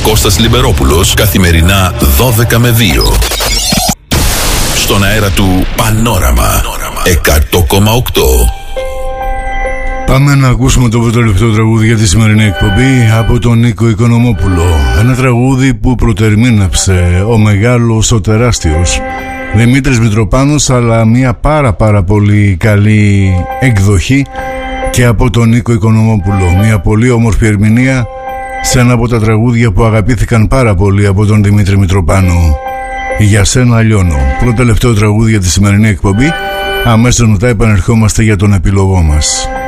Κώστας Λιμπερόπουλος, καθημερινά 12 με 2. Στον αέρα του Πανόραμα 100,8. Πάμε να ακούσουμε το τελευταίο τραγούδι για τη σημερινή εκπομπή από τον Νίκο Οικονομόπουλο. Ένα τραγούδι που προτερμίνεψε ο μεγάλος, ο τεράστιος Δημήτρης Μητροπάνος, αλλά μια πάρα πολύ καλή εκδοχή και από τον Νίκο Οικονομόπουλο. Μια πολύ όμορφη ερμηνεία σε ένα από τα τραγούδια που αγαπήθηκαν πάρα πολύ από τον Δημήτρη Μητροπάνο. Για σένα λιώνω. Πρώτο τελευταίο τραγούδι για τη σημερινή εκπομπή. Αμέσως μετά επανερχόμαστε για τον επίλογό μας.